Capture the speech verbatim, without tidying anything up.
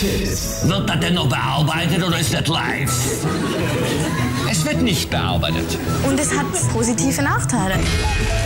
Tschüss. Wird das denn noch bearbeitet oder ist das live? Es wird nicht bearbeitet. Und es hat positive Nachteile.